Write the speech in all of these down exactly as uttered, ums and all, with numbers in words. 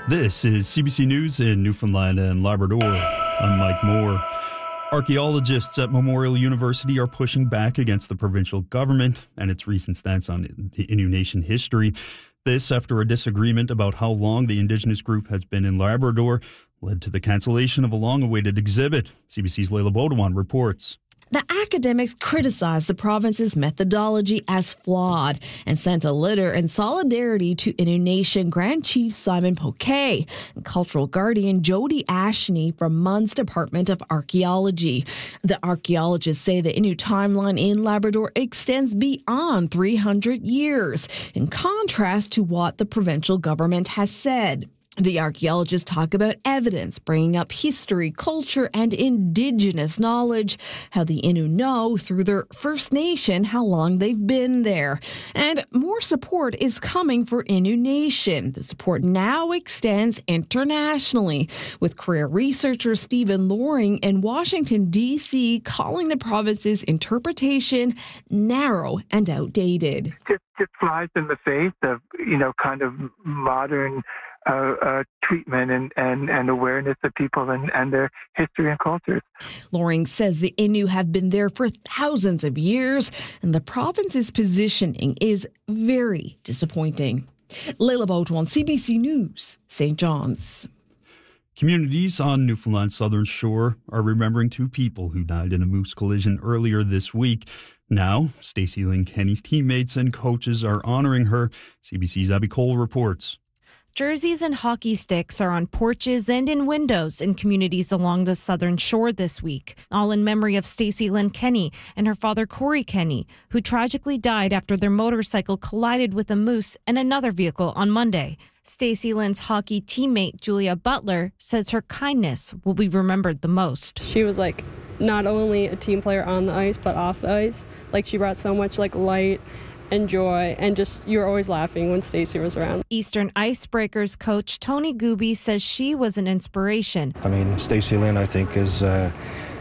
This is C B C News in Newfoundland and Labrador. I'm Mike Moore. Archaeologists at Memorial University are pushing back against the provincial government and its recent stance on the Innu Nation history. This after a disagreement about how long the Indigenous group has been in Labrador led to the cancellation of a long-awaited exhibit. C B C's Leila Baudouin reports. The academics criticized the province's methodology as flawed and sent a letter in solidarity to Innu Nation Grand Chief Simon Poquet and cultural guardian Jody Ashney from M U N's Department of Archaeology. The archaeologists say the Innu timeline in Labrador extends beyond three hundred years, in contrast to what the provincial government has said. The archaeologists talk about evidence, bringing up history, culture, and Indigenous knowledge, how the Innu know through their First Nation how long they've been there. And more support is coming for Innu Nation. The support now extends internationally, with career researcher Stephen Loring in Washington, D C calling the province's interpretation narrow and outdated. Just, just flies in the face of, you know, kind of modern Uh, uh, treatment and, and, and awareness of people and, and their history and cultures. Loring says the Innu have been there for thousands of years, and the province's positioning is very disappointing. Leila Baudouin, C B C News, Saint John's. Communities on Newfoundland's southern shore are remembering two people who died in a moose collision earlier this week. Now, Stacey Lynn Kenny's teammates and coaches are honoring her. C B C's Abby Cole reports. Jerseys and hockey sticks are on porches and in windows in communities along the southern shore this week, all in memory of Stacey Lynn Kenny and her father Corey Kenny, who tragically died after their motorcycle collided with a moose and another vehicle on Monday. Stacey Lynn's hockey teammate Julia Butler says her kindness will be remembered the most. She was like not only a team player on the ice but off the ice. Like she brought so much like light and joy, and just you were always laughing when Stacey was around. Eastern Icebreakers coach Tony Gooby says she was an inspiration. I mean, Stacey Lynn, I think, is uh,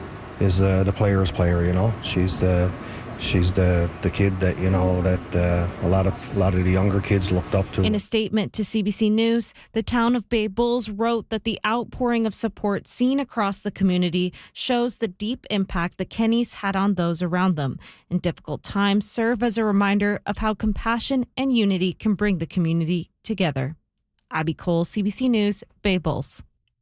is uh, the player's player. You know, she's the she's the the kid that you know that uh, a lot of a lot of the younger kids looked up to. In a statement to C B C News, the town of Bay Bulls wrote that the outpouring of support seen across the community shows the deep impact the Kennys had on those around them, and difficult times serve as a reminder of how compassion and unity can bring the community together. Abby Cole, C B C News, Bay Bulls.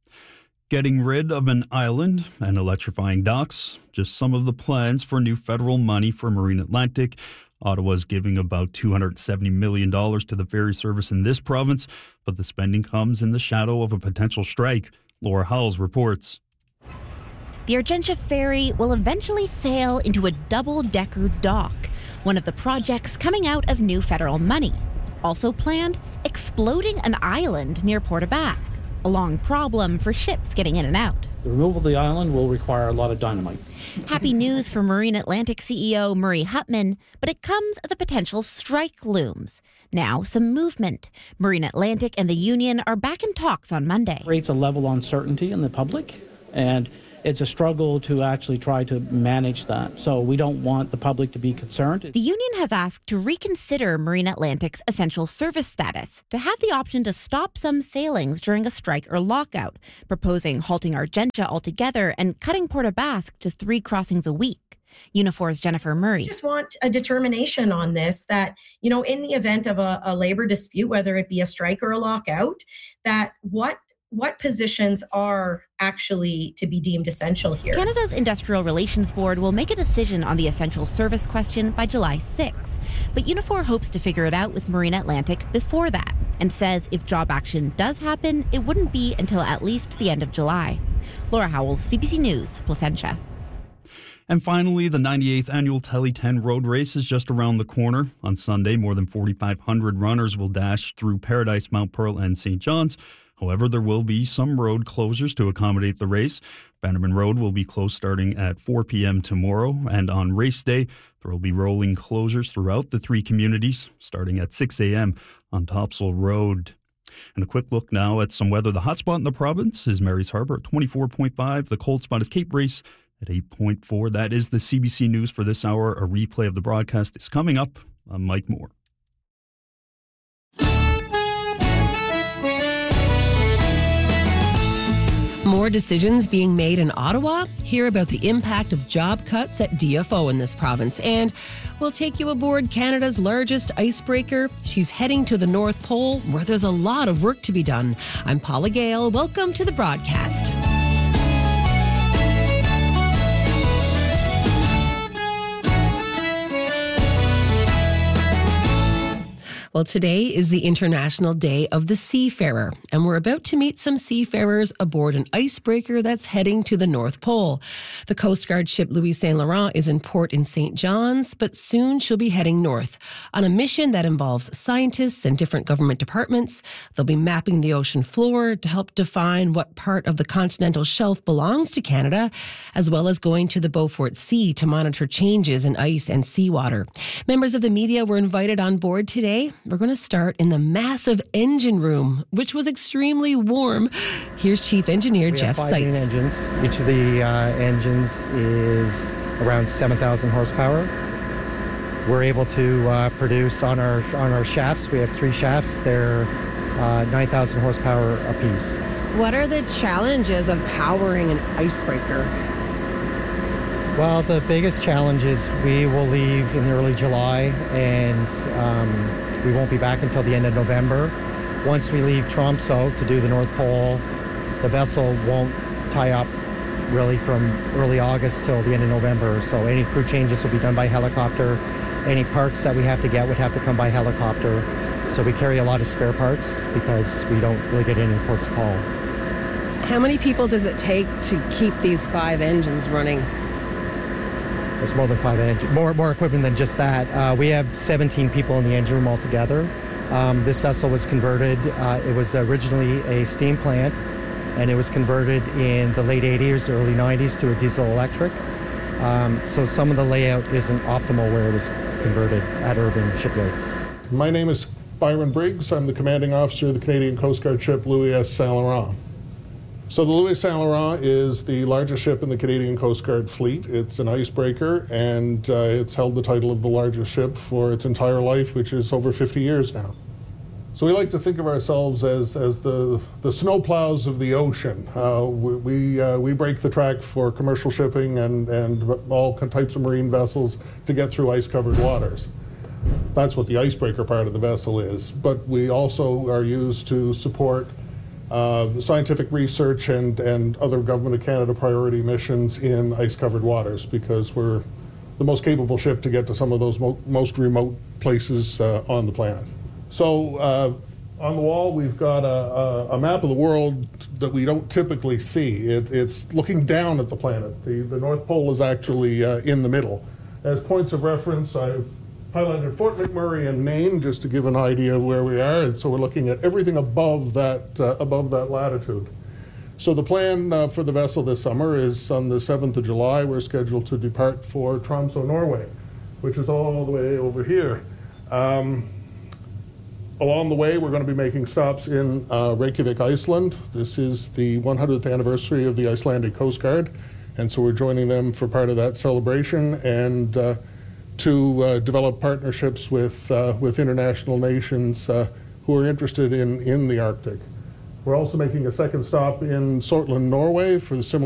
Getting rid of an island and electrifying docks, just some of the plans for new federal money for Marine Atlantic. Ottawa's giving about two hundred seventy million dollars to the ferry service in this province, but the spending comes in the shadow of a potential strike. Laura Howells reports. The Argentia ferry will eventually sail into a double-decker dock, one of the projects coming out of new federal money. Also planned, exploding an island near Port aux Basques. A long problem for ships getting in and out. The removal of the island will require a lot of dynamite. Happy news for Marine Atlantic C E O Murray Hutman, but it comes as a potential strike looms. Now, some movement. Marine Atlantic and the union are back in talks on Monday. It creates a level of uncertainty in the public, and it's a struggle to actually try to manage that. So we don't want the public to be concerned. The union has asked to reconsider Marine Atlantic's essential service status, to have the option to stop some sailings during a strike or lockout, proposing halting Argentia altogether and cutting Port aux Basques to three crossings a week. Unifor's Jennifer Murray. We just want a determination on this that, you know, in the event of a, a labor dispute, whether it be a strike or a lockout, that what what positions are actually to be deemed essential here. Canada's Industrial Relations Board will make a decision on the essential service question by July sixth. But Unifor hopes to figure it out with Marine Atlantic before that, and says if job action does happen, it wouldn't be until at least the end of July. Laura Howells, C B C News, Placentia. And finally, the ninety-eighth annual Tele ten Road Race is just around the corner. On Sunday, more than forty-five hundred runners will dash through Paradise, Mount Pearl, and Saint John's. However, there will be some road closures to accommodate the race. Bannerman Road will be closed starting at four p.m. tomorrow, and on race day, there will be rolling closures throughout the three communities, starting at six a.m. on Topsail Road. And a quick look now at some weather. The hot spot in the province is Mary's Harbour at twenty-four point five. The cold spot is Cape Race at eight point four. That is the C B C News for this hour. A replay of the broadcast is coming up. I'm Mike Moore. More decisions being made in Ottawa? Hear about the impact of job cuts at D F O in this province. And we'll take you aboard Canada's largest icebreaker. She's heading to the North Pole, where there's a lot of work to be done. I'm Paula Gale. Welcome to the broadcast. Well, today is the International Day of the Seafarer, and we're about to meet some seafarers aboard an icebreaker that's heading to the North Pole. The Coast Guard ship Louis Saint Laurent is in port in Saint John's, but soon she'll be heading north on a mission that involves scientists and different government departments. They'll be mapping the ocean floor to help define what part of the continental shelf belongs to Canada, as well as going to the Beaufort Sea to monitor changes in ice and seawater. Members of the media were invited on board today. We're going to start in the massive engine room, which was extremely warm. Here's Chief Engineer we Jeff have five main Seitz. engines. Each of the uh, engines is around seven thousand horsepower. We're able to uh, produce on our on our shafts. We have three shafts. They're uh, nine thousand horsepower apiece. What are the challenges of powering an icebreaker? Well, the biggest challenge is we will leave in early July, and um, we won't be back until the end of November. Once we leave Tromsø to do the North Pole, the vessel won't tie up really from early August till the end of November. So any crew changes will be done by helicopter. Any parts that we have to get would have to come by helicopter. So we carry a lot of spare parts because we don't really get any ports call. How many people does it take to keep these five engines running? It's more than five engines, more more equipment than just that. Uh, we have seventeen people in the engine room altogether. Um, this vessel was converted. Uh, it was originally a steam plant, and it was converted in the late eighties, early nineties to a diesel electric. Um, so some of the layout isn't optimal where it was converted at Irving Shipyards. My name is Byron Briggs. I'm the commanding officer of the Canadian Coast Guard ship Louis S. Saint Laurent. So the Louis Saint Laurent is the largest ship in the Canadian Coast Guard fleet. It's an icebreaker, and uh, it's held the title of the largest ship for its entire life, which is over fifty years now. So we like to think of ourselves as, as the, the snowplows of the ocean. Uh, we we, uh, we break the track for commercial shipping and, and all types of marine vessels to get through ice-covered waters. That's what the icebreaker part of the vessel is. But we also are used to support Uh, scientific research and, and other Government of Canada priority missions in ice-covered waters, because we're the most capable ship to get to some of those mo most remote places uh, on the planet. So uh, on the wall we've got a, a, a map of the world that we don't typically see. It, it's looking down at the planet. The, the North Pole is actually uh, in the middle. As points of reference, I've highlighted Fort McMurray in Maine, just to give an idea of where we are. And so we're looking at everything above that uh, above that latitude. So the plan uh, for the vessel this summer is on the seventh of July, we're scheduled to depart for Tromsø, Norway, which is all the way over here. Um, along the way, we're going to be making stops in uh, Reykjavik, Iceland. This is the one hundredth anniversary of the Icelandic Coast Guard, and so we're joining them for part of that celebration, and uh, to uh, develop partnerships with, uh, with international nations uh, who are interested in, in the Arctic. We're also making a second stop in Sortland, Norway for the similar